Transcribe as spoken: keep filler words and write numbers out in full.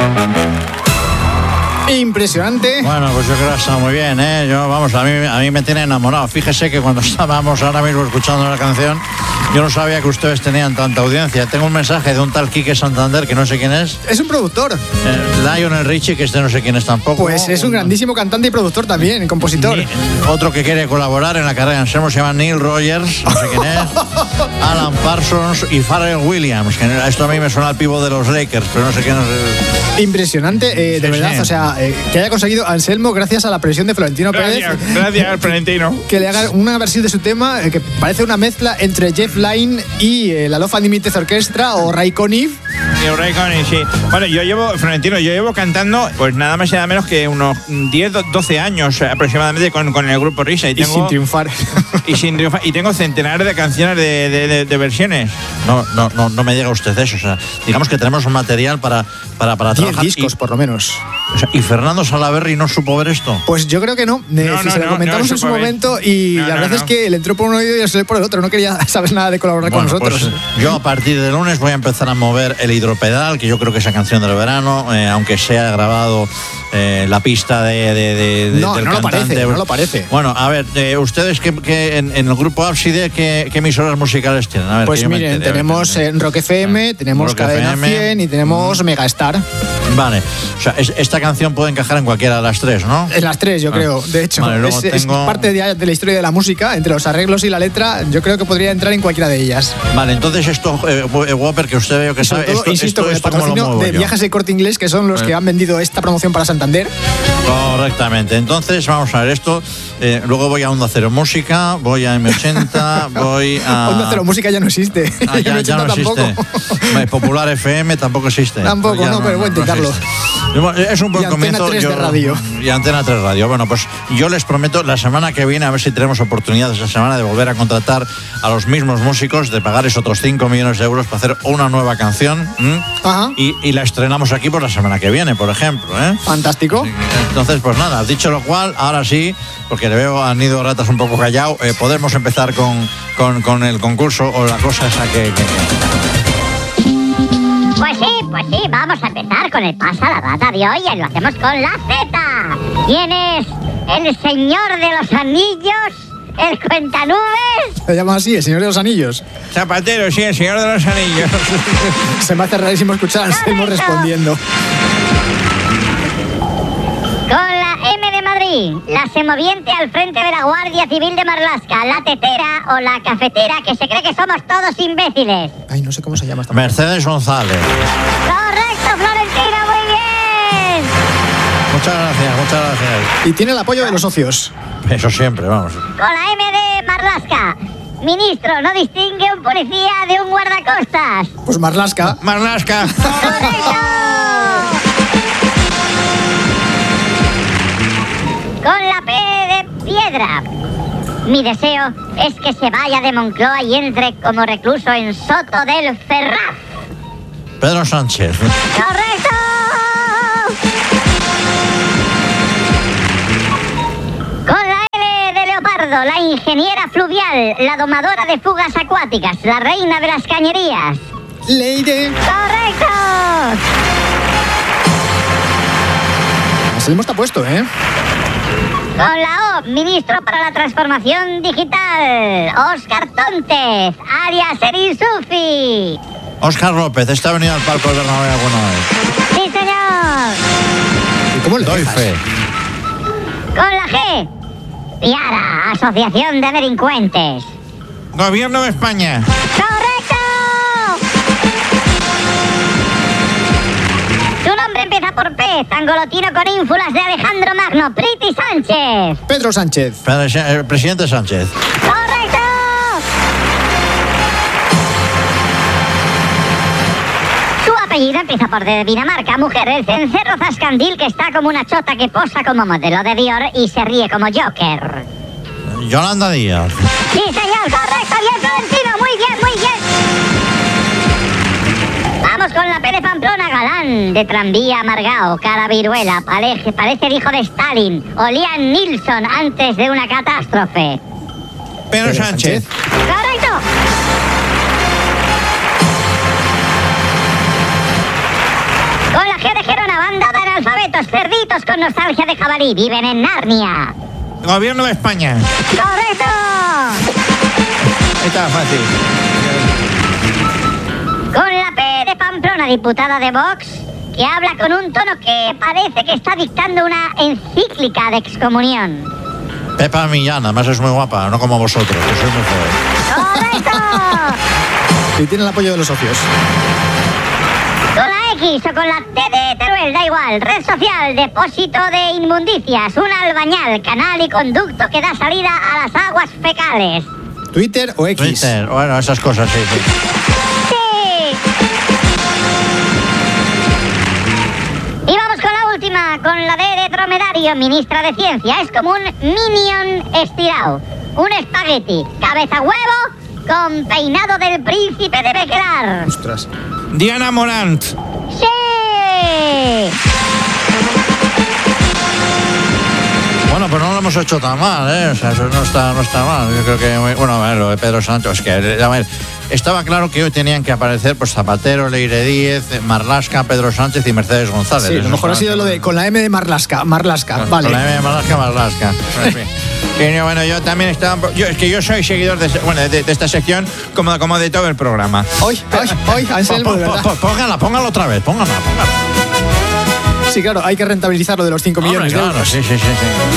Impresionante. Bueno, pues yo creo que está muy bien, ¿eh? Yo, vamos, a mí, a mí me tiene enamorado. Fíjese que cuando estábamos ahora mismo escuchando la canción, yo no sabía que ustedes tenían tanta audiencia. Tengo un mensaje de un tal Quique Santander, que no sé quién es. Es un productor. Eh, Lionel Richie, que este no sé quién es tampoco. Pues es un grandísimo cantante y productor también, compositor. Ni, otro que quiere colaborar en la carrera en Anselmo se llama Neil Rogers, no sé quién es. Alan Parsons y Pharrell Williams, que esto a mí me suena al pivo de los Lakers, pero no sé quién es. Impresionante, eh, de Sí, verdad, sí. o sea, eh, que haya conseguido Anselmo gracias a la presión de Florentino Gracias, Pérez. gracias, Florentino. Que le haga una versión de su tema eh, que parece una mezcla entre Jeff Lynne y eh, la Love Unlimited Orchestra o Ray Conniff. Y Ray Conniff, sí. Bueno, yo llevo, Florentino, yo llevo cantando pues nada más y nada menos que unos diez, doce años aproximadamente con, con el grupo Risa. Y, Y tengo, sin triunfar. Y sin triunfar. Y tengo centenares de canciones de, de, de, de versiones. No, no, no, no me diga usted eso. O sea, digamos que tenemos un material para, para, para Diez trabajar. discos, y, por lo menos. o sea, ¿y Fernando Salaberry no supo ver esto? Pues yo creo que no. Eh, No, si no, se lo no, comentamos no, en su supo ver. momento y No, la no, verdad no. es que le entró por un oído y le salió por el otro. No quería saber nada de colaborar Bueno, con nosotros. pues, yo a partir de lunes voy a empezar a mover el hidropedal, que yo creo que esa canción del verano, eh, aunque sea grabado eh, la pista de, de, de, de- No, del no lo cantante. parece, no lo parece. Bueno, a ver, eh, ustedes que, que en, en el grupo Ábside, ¿qué, qué emisoras musicales tienen? A ver, Pues que yo me miren, entere, a ver, tenemos que- eh, Rock F M, tenemos Rock Cadena F M. cien y tenemos Megastar. Vale, o sea, es- esta canción puede encajar en cualquiera de las tres, ¿no? En las tres, yo Ah. creo. De hecho, Vale, luego es, es tengo- parte de, de la historia de la música, entre los arreglos y la letra. Yo creo que podría entrar en cualquiera de ellas. Vale, entonces esto, eh, eh, Whopper, que usted veo que Y sobre sabe, todo, esto, insisto, esto, con el esto ¿cómo lo patrocinio muevo de yo? Viajes de Corte Inglés, que son los Eh. que han vendido esta promoción para Santander. Correctamente. Entonces, vamos a ver esto. Eh, luego voy a Onda Cero Música, voy a M ochenta, voy a... Onda Cero Música ya no existe. Ah, ya, M ya ochenta no existe. tampoco. Eh, Popular F M tampoco existe. Tampoco, Ya no, pero voy a intentarlo. existe. Bueno, es un buen Y Antena comienzo. tres de yo- radio. Y Antena tres Radio. Bueno, pues yo les prometo la semana que viene, a ver si tenemos oportunidad esa semana de volver a contratar a los mismos músicos, de pagarles otros cinco millones de euros para hacer una nueva canción. ¿m? Ajá. Y, y la estrenamos aquí por la semana que viene, por ejemplo. ¿eh? Fantástico. Entonces, pues nada, dicho lo cual, ahora sí, porque le veo a Nido Ratas un poco callado, eh, podemos empezar con, con, con el concurso o la cosa esa que... que- que- Pues sí, pues sí, vamos a empezar con el Pasa la Rata de hoy y lo hacemos con la Z. ¿Quién es el señor de los anillos? ¿El cuentanubes? Se llama así, el Señor de los Anillos. Zapatero, sí, el Señor de los Anillos. Se me hace rarísimo escuchar a Anselmo Correcto. respondiendo. Con la M de Madrid, la semoviente al frente de la Guardia Civil de Marlaska, la tetera o la cafetera que se cree que somos todos imbéciles. Ay, no sé cómo se llama esta Mercedes González. Correcto, Florentino, muy bien. Muchas gracias, muchas gracias. Y tiene el apoyo de los socios. Eso siempre, vamos. Con la M de Marlaska, ministro no distingue un policía de un guardacostas. Pues Marlaska. Marlaska. ¡Correcto! Con la P de piedra. Mi deseo es que se vaya de Moncloa y entre como recluso en Soto del Ferraz. Pedro Sánchez. ¡Correcto! Con la L de Leopardo, la ingeniera fluvial, la domadora de fugas acuáticas, la reina de las cañerías. Leire. ¡Correcto! Anselmo está puesto, ¿eh? Con la O, ministro para la transformación digital, Óscar Tóntez, alias Erisufi. Óscar López, ¿está venido al palco del Bernabéu alguna vez? Sí, señor. ¿Y cómo le Doy dejas? fe. Con la G, Piara, Asociación de Delincuentes. Gobierno de España. ¡Correcto! Su nombre empieza por P, Tangolotino con ínfulas de Alejandro Magno, Priti Sánchez. Pedro Sánchez. Pedro- eh, presidente Sánchez. ¡Correcto! Su apellido empieza por D de Dinamarca, mujer, el cencerro zascandil que está como una chota que posa como modelo de Dior y se ríe como Joker. Yolanda Díaz. Sí, señor, correcto, bien, Florentino, muy bien, muy bien. Vamos con la P de Pamplona, galán, de tranvía amargao, cara viruela, parece, parece el hijo de Stalin, o Liam Nilsson antes de una catástrofe. Pedro Sánchez. ¡Correcto! Con la G de Gerona, analfabetos, cerditos con nostalgia de jabalí, viven en Narnia. Gobierno de España. ¡Correcto! Está fácil. Con la P de Pamplona, diputada de Vox, que habla con un tono que parece que está dictando una encíclica de excomunión. Pepa Millán, además es muy guapa, no como vosotros, que sois muy feos. ¡Correcto! Y tiene el apoyo de los socios. Con la X o con la T de Teruel, da igual. Red social, depósito de inmundicias, un albañal, canal y conducto que da salida a las aguas fecales. Twitter o X. Twitter, bueno, esas cosas, sí, sí. Y vamos con la última, con la D de dromedario, ministra de Ciencia. Es como un minion estirado. Un espagueti, cabeza huevo, con peinado del príncipe de Beclar. Ostras. Diana Morant. ¡Sí! Bueno, pues no lo hemos hecho tan mal, ¿eh? O sea, eso no está, no está mal. Yo creo que, bueno, a ver, lo de Pedro Sánchez, es que, a ver, estaba claro que hoy tenían que aparecer pues Zapatero, Leire Díez, Marlaska, Pedro Sánchez y Mercedes González. Sí, a lo mejor ha sido lo de con la M de Marlaska. Marlaska, Con, vale. con la M de Marlaska, Marlaska. En fin. Que no, bueno, yo también estaba... Yo, es que yo soy seguidor de, bueno, de, de esta sección como, como de todo el programa. Hoy, hoy, hoy, Anselmo, de verdad. Póngala, póngala otra vez, póngala, póngala. Sí, claro, hay que rentabilizar lo de los cinco millones Hombre, de claro, euros. sí, sí, sí, sí.